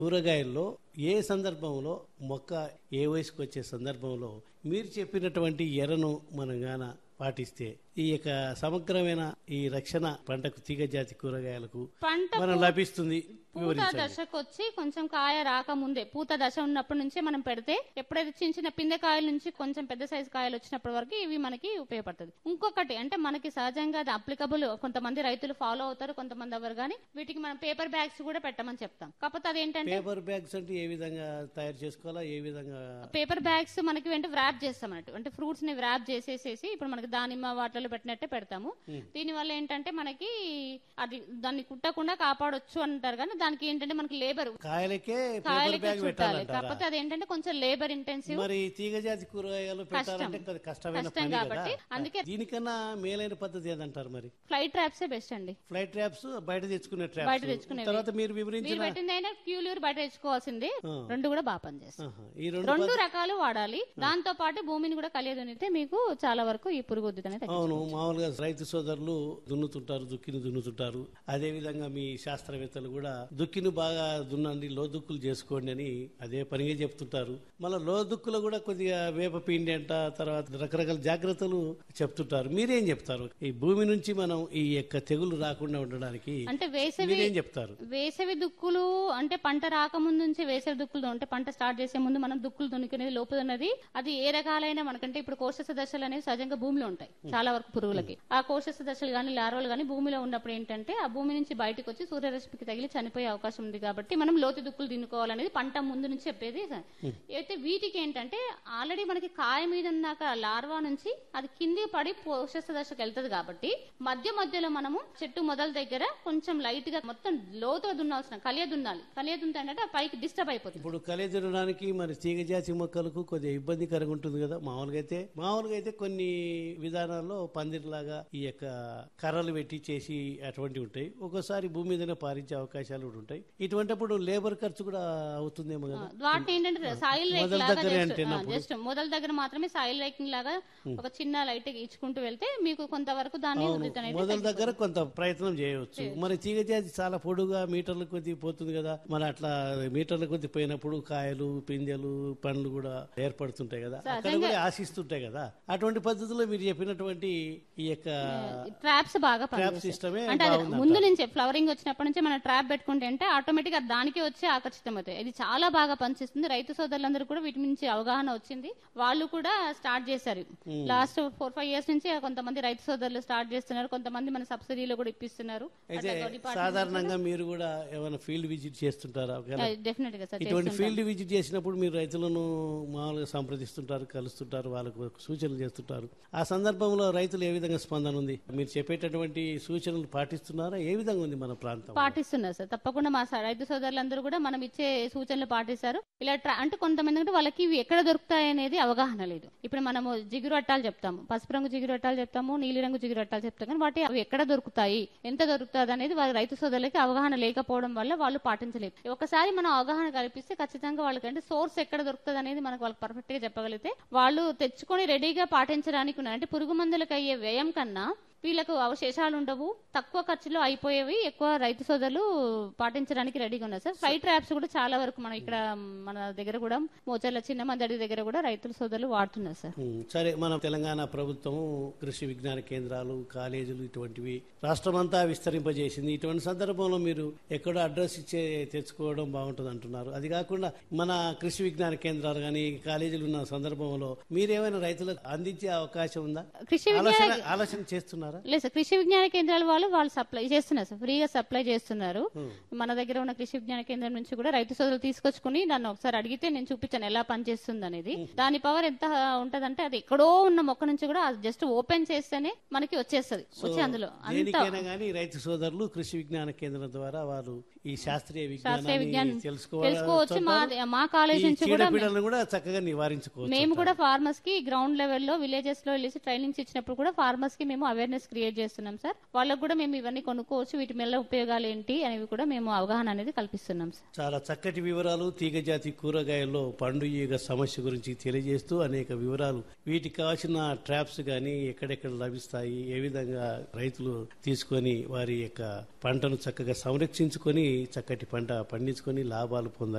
కూరగాయల్లో ఏ సందర్భంలో మొక్క ఏ వయసుకు వచ్చే సందర్భంలో మీరు చెప్పినటువంటి ఎరను మనం గాన పాటిస్తే ఈ యొక్క సమగ్రమైన ఈ రక్షణ పంటకు తీగజాతి కూరగాయలకు మనం లభిస్తుంది. పూత దశకు వచ్చి కొంచెం కాయ రాకముందే పూత దశ ఉన్నప్పటి నుంచే మనం పెడితే ఎప్పుడైతే చిన్న చిన్న పిందె కాయల నుంచి కొంచెం పెద్ద సైజు కాయలు వచ్చినప్పటి వరకు ఇవి మనకి ఉపయోగపడుతుంది. ఇంకొకటి అంటే మనకి సహజంగా అది అప్లికబుల్, కొంతమంది రైతులు ఫాలో అవుతారు, కొంతమంది ఎవరు కానీ వీటికి మనం పేపర్ బ్యాగ్స్ కూడా పెట్టమని చెప్తాం. కాకపోతే అదేంటంటే పేపర్ బ్యాగ్స్ అంటే ఏ విధంగా తయారు చేసుకోవాలా, ఏ విధంగా పేపర్ బ్యాగ్స్ మనకి వెంట వ్రాప్ చేస్తాం అన్నట్టు, అంటే ఫ్రూట్స్ ని వ్రాప్ చేసేసేసి ఇప్పుడు మనకి దానిమ్మ వాటిలో పెట్టినట్టే పెడతాము. దీని వల్ల ఏంటంటే మనకి అది దాన్ని కుట్టకుండా కాపాడొచ్చు అంటారు, కానీ దానికి ఏంటంటే మనకి లేబర్ కాయలకే చుట్టాలి. కాకపోతే అదేంటంటే కొంచెం లేబర్ ఇంటెన్సివ్, మరి తీగజాతి కూరగాయలు పెట్టాలంటే కష్టమైన పని కాబట్టి అందుకే దీనికన్నా మేలైన పద్ధతి ఏదంటారు? మరి ఫ్లైట్ ట్రాప్స్ బెస్ట్ అండి. ఫ్లైట్ ట్రాప్స్ బయట తెచ్చుకునే ట్రాప్స్ తర్వాత మీరు వివరించిన పెట్టింది అయినా క్యూలూర్ బయట తెచ్చుకోవాల్సింది. రెండు కూడా బాగా పనిచేస్తాయి. ఈ రెండు రకాలు వాడాలి. దాంతో పాటు భూమిని కూడా కలియదునితే మీకు చాలా వరకు ఈ పురుగు ఉద్ధృతి అనేది అవును. మామూలుగా రైతు సోదరులు దున్నుతుంటారు, దుక్కిని దున్నుతుంటారు. అదే విధంగా మీ శాస్త్రవేత్తలు కూడా దుక్కిని బాగా దున్నండి, లోదుక్కులు చేసుకోండి అని అదే పనిగా చెప్తుంటారు. మళ్ళీ లోదుక్కులు కూడా కొద్దిగా వేప పిండి అంట, తర్వాత రకరకాల జాగ్రత్తలు చెప్తుంటారు. మీరేం చెప్తారు ఈ భూమి నుంచి మనం ఈ యొక్క తెగులు రాకుండా ఉండడానికి? అంటే మీరేం చెప్తారు? వేసవి దుక్కులు అంటే పంట రాకముందు నుంచి వేసవి దుక్కులు అంటే పంట స్టార్ట్ చేసే ముందు మనం దుక్కులు దున్నుకునేది లోపుతున్నది. అది ఏ రకాలైన మనకంటే ఇప్పుడు కోశస్థ దశలు అనేవి సహజంగా భూమిలో ఉంటాయి చాలా వరకు పురుగులకి. ఆ కోశస్థ దశలు గానీ లార్వలు గానీ భూమిలో ఉన్నప్పుడు ఏంటంటే ఆ భూమి నుంచి బయటకు వచ్చి సూర్యరశ్మికి తగిలి చనిపోయే అవకాశం ఉంది. కాబట్టి మనం లోతు దుక్కులు దిన్నుకోవాలనేది పంట ముందు నుంచి చెప్పేది. అయితే వీటికి ఏంటంటే ఆల్రెడీ మనకి కాయ మీద ఉన్నాక లార్వా నుంచి అది కింది పడి కోశస్థ దశకు వెళ్తుంది. కాబట్టి మధ్యలో మనము చెట్టు మొదల దగ్గర కొంచెం లైట్ గా మొత్తం లోతుగా దున్నాల్సిన కలియ దున్నాలి. కలియ దున్నంటే ఆ పైకి డిస్టర్బ్ అయిపోతుంది. ఇప్పుడు కలియ దున్నడానికి మరి తీగజాతి మొక్కలకు కొద్దిగా ఇబ్బందికరంగా ఉంటుంది కదా. మామూలుగా అయితే కొన్ని విధానాల్లో పందిరిలాగా ఈ యొక్క కర్రలు పెట్టి చేసి అటువంటివి ఉంటాయి. ఒక్కోసారి భూమి మీదనే పారించే అవకాశాలు కూడా ఉంటాయి. ఇటువంటిప్పుడు లేబర్ ఖర్చు కూడా అవుతుందేమో కదా. వాటిని ఏంటంటే సాయిల్ జస్ట్ మొదల దగ్గర మాత్రమే సాయిల్ రేకింగ్ లాగా ఒక చిన్న లైట్ ఇచ్చుకుంటూ వెళ్తే మీకు కొంతవరకు దాన్ని మొదల దగ్గర కొంత ప్రయత్నం చేయవచ్చు. మరి తీగజాతి చాలా పొడుగా మీటర్ల కొద్ది పోతుంది కదా. మరి అట్లా మీటర్ల కొద్ది పోయినప్పుడు కాయలు, పిందెలు, పండ్లు కూడా ఏర్పడుతుంటాయి కదా, అక్కడ కూడా ఆశిస్తుంటాయి కదా. అటువంటి పద్ధతిలో మీరు చెప్పినటువంటి ఈ యొక్క ట్రాప్స్ బాగా సిస్టమే అంటే ముందు నుంచే ఫ్లవరింగ్ వచ్చినప్పటి నుంచి మనం ట్రాప్ పెట్టుకుంటే అంటే ఆటోమేటిక్ గా దానికే వచ్చి ఆకర్షితం అవుతాయి. ఇది చాలా బాగా పనిచేస్తుంది. రైతు సోదరులందరూ కూడా వీటి నుంచి అవగాహన వచ్చింది. వాళ్ళు కూడా స్టార్ట్ చేశారు. లాస్ట్ 4-5 years నుంచి కొంతమంది రైతు సోదరులు స్టార్ట్ చేస్తున్నారు. కొంతమంది మన సబ్సిడీలో కూడా ఇప్పిస్తున్నారు. సాధారణంగా మీరు కూడా ఏమైనా ఫీల్డ్ విజిట్ చేస్తుంటారా? డెఫినెట్ గా సార్. ఇటువంటి ఫీల్డ్ విజిట్ చేసినప్పుడు మీరు రైతులను మామూలుగా సంప్రదిస్తుంటారు, కలుస్తుంటారు, వాళ్ళకు సూచనలు చేస్తుంటారు. ఆ సందర్భంలో రైతులు ఏ విధంగా స్పందన ఉంది? మీరు చెప్పేటటువంటి సూచనలు పాటిస్తున్నారా? ఏ విధంగా ఉంది మన ప్రాంతం? పాటిస్తున్నారు సార్. తప్పకుండా మా రైతు సోదరులందరూ కూడా మనం ఇచ్చే సూచనలు పాటిస్తారు. ఇలా అంటే కొంతమంది అంటే వాళ్ళకి ఇవి ఎక్కడ దొరుకుతాయి అనేది అవగాహన లేదు. ఇప్పుడు మనము జిగురు అట్టాలు చెప్తాము, పసుపు రంగు జిగురు అట్టాలు చెప్తాము, నీలిరంగు జిగురు అట్టాలు చెప్తాం, కానీ వాటి అవి ఎక్కడ దొరుకుతాయి, ఎంత దొరుకుతుంది అనేది వాళ్ళ రైతు సోదరులకి అవగాహన లేకపోవడం వల్ల వాళ్ళు పాటించలేదు. ఒకసారి మనం అవగాహన కల్పిస్తే ఖచ్చితంగా వాళ్ళకంటే సోర్స్ ఎక్కడ దొరుకుతుంది అనేది మనకు వాళ్ళకి పర్ఫెక్ట్ గా చెప్పగలిగితే వాళ్ళు తెచ్చుకొని రెడీగా పాటించడానికి ఉన్నారు. అంటే పురుగు మందులకు అయ్యే వ్యయం కన్నా వీళ్ళకు అవశేషాలు ఉండవు, తక్కువ ఖర్చులో అయిపోయేవి, ఎక్కువ రైతు సోదరులు పాటించడానికి రెడీగా ఉన్నారు సార్. ఫ్లైట్ ట్రాప్స్ కూడా చాలా వరకు మనం ఇక్కడ మన దగ్గర కూడా మోచర్ల చిన్న మందడి దగ్గర కూడా రైతుల సోదరులు వాడుతున్నారు సార్. సరే, మన తెలంగాణ ప్రభుత్వం కృషి విజ్ఞాన కేంద్రాలు, కాలేజీలు ఇటువంటివి రాష్ట్రమంతా విస్తరింపజేసింది. ఇటువంటి సందర్భంలో మీరు ఎక్కడో అడ్రస్ ఇచ్చే తెచ్చుకోవడం బాగుంటుంది అంటున్నారు. అది కాకుండా మన కృషి విజ్ఞాన కేంద్రాలు కానీ కాలేజీలు ఉన్న సందర్భంలో మీరేమైనా రైతులకు అందించే అవకాశం ఉందా? ఆలోచన చేస్తున్నారు? లేదు సార్. కృషి విజ్ఞాన కేంద్రాల వాళ్ళు సప్లై చేస్తున్నారు సార్, ఫ్రీగా సప్లై చేస్తున్నారు. మన దగ్గర ఉన్న కృషి విజ్ఞాన కేంద్రం నుంచి కూడా రైతు సోదరులు తీసుకొచ్చుకుని నన్ను ఒకసారి అడిగితే నేను చూపించాను ఎలా పనిచేస్తుంది అనేది. దాని పవర్ ఎంత ఉంటదంటే అది ఎక్కడో ఉన్న మొక్క నుంచి కూడా జస్ట్ ఓపెన్ చేస్తేనే మనకి వచ్చేస్తుంది. వచ్చి అందులో రైతు సోదరులు కృషి విజ్ఞాన కేంద్రం ద్వారా వారు ఈ శాస్త్రీయ విజ్ఞానం తెలుసుకోవచ్చు. మా కాలేజ్ నుంచి కూడా చక్కగా నివారించుకోవచ్చు. మేము కూడా ఫార్మర్స్ కి గ్రౌండ్ లెవెల్లో విలేజెస్ లో వెళ్ళేసి ట్రైనింగ్స్ ఇచ్చినప్పుడు కూడా ఫార్మర్స్ కి మేము అవేర్నెస్ అవేర్నెస్ క్రియేట్ చేస్తున్నాం సార్. వాళ్ళకు కూడా మేము ఇవన్నీ కొనుక్కోవచ్చు, వీటి వల్ల ఉపయోగాలు ఏంటి అనేవి కూడా మేము అవగాహన అనేది కల్పిస్తున్నాం సార్. చాలా చక్కటి వివరాలు తీగజాతి కూరగాయల్లో పండు ఈగ సమస్య గురించి తెలియజేస్తూ అనేక వివరాలు, వీటికి కావాల్సిన ట్రాప్స్ గానీ ఎక్కడెక్కడ లభిస్తాయి, ఏ విధంగా రైతులు తీసుకొని వారి యొక్క పంటను చక్కగా సంరక్షించుకొని చక్కటి పంట పండించుకొని లాభాలు పొందాలి